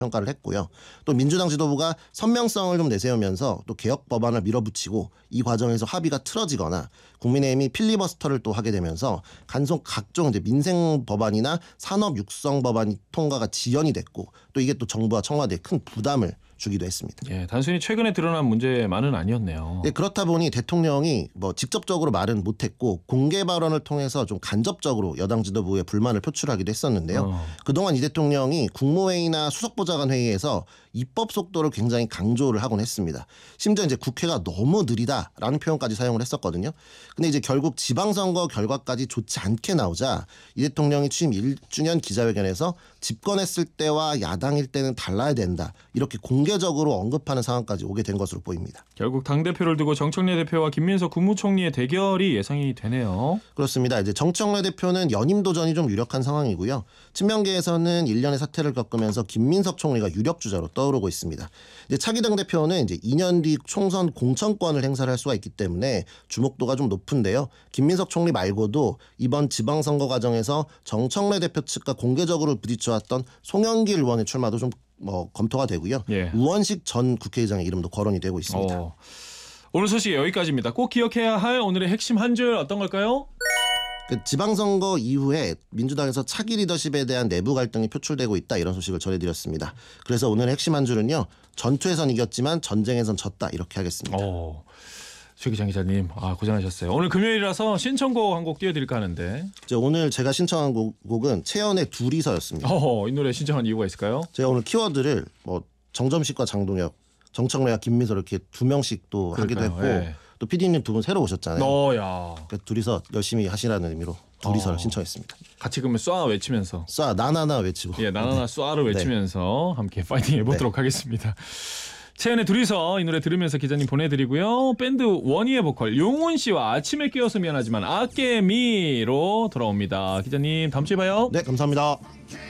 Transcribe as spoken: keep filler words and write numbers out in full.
평가를 했고요. 또 민주당 지도부가 선명성을 좀 내세우면서 또 개혁 법안을 밀어붙이고 이 과정에서 합의가 틀어지거나 국민의힘이 필리버스터를 또 하게 되면서 간속 각종 이제 민생 법안이나 산업 육성 법안이 통과가 지연이 됐고 또 이게 또 정부와 청와대에 큰 부담을 주기도 했습니다. 예, 단순히 최근에 드러난 문제만은 아니었네요. 네, 그렇다 보니 대통령이 뭐 직접적으로 말은 못했고 공개 발언을 통해서 좀 간접적으로 여당 지도부의 불만을 표출하기도 했었는데요. 어. 그동안 이 대통령이 국무회의나 수석보좌관 회의에서 입법 속도를 굉장히 강조를 하곤 했습니다. 심지어 이제 국회가 너무 느리다라는 표현까지 사용을 했었거든요. 근데 이제 결국 지방선거 결과까지 좋지 않게 나오자 이 대통령이 취임 일 주년 기자회견에서 집권했을 때와 야당일 때는 달라야 된다. 이렇게 공개적으로 언급하는 상황까지 오게 된 것으로 보입니다. 결국 당대표를 두고 정청래 대표와 김민석 국무총리의 대결이 예상이 되네요. 그렇습니다. 이제 정청래 대표는 연임 도전이 좀 유력한 상황이고요. 친명계에서는 일련의 사태를 겪으면서 김민석 총리가 유력 주자로 떠오르고 있습니다. 이제 차기 당 대표는 이제 이 년 뒤 총선 공천권을 행사를 할 수가 있기 때문에 주목도가 좀 높은데요. 김민석 총리 말고도 이번 지방선거 과정에서 정청래 대표 측과 공개적으로 부딪혀왔던 송영길 의원의 출마도 좀 뭐 검토가 되고요. 예. 우원식 전 국회의장의 이름도 거론이 되고 있습니다. 어. 오늘 소식 여기까지입니다. 꼭 기억해야 할 오늘의 핵심 한 줄 어떤 걸까요? 그 지방선거 이후에 민주당에서 차기 리더십에 대한 내부 갈등이 표출되고 있다 이런 소식을 전해드렸습니다. 그래서 오늘 핵심 한 줄은요. 전투에선 이겼지만 전쟁에선 졌다 이렇게 하겠습니다. 어. 최기장 기자님 아, 고생하셨어요. 오늘 금요일이라서 신청곡 한 곡 띄워드릴까 하는데 이제 오늘 제가 신청한 곡, 곡은 채연의 둘이서였습니다. 어허, 이 노래 신청한 이유가 있을까요? 제가 오늘 키워드를 뭐 정점식과 장동혁, 정청래와 김민서 이렇게 두 명씩 또 하기도 그럴까요? 했고 예. 또 피디님 두 분 새로 오셨잖아요. 너야 그러니까 둘이서 열심히 하시라는 의미로 둘이서를 어. 신청했습니다. 같이 그러면 쏴 외치면서 쏴 나나나 외치고 예, 나나나 쏴를 외치면서 함께 파이팅 해보도록 하겠습니다. 채연의 둘이서 이 노래 들으면서 기자님 보내드리고요. 밴드 원희의 보컬 용훈 씨와 아침에 깨어서 미안하지만 아깨미로 돌아옵니다. 기자님 다음 주에 봐요. 네 감사합니다.